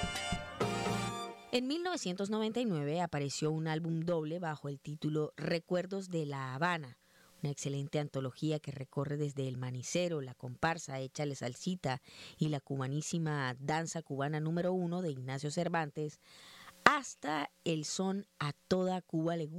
En 1999 apareció un álbum doble bajo el título Recuerdos de La Habana, una excelente antología que recorre desde el manicero, la comparsa Échale Salsita y la cubanísima danza cubana número 1 de Ignacio Cervantes, hasta el son A Toda Cuba Le Gusta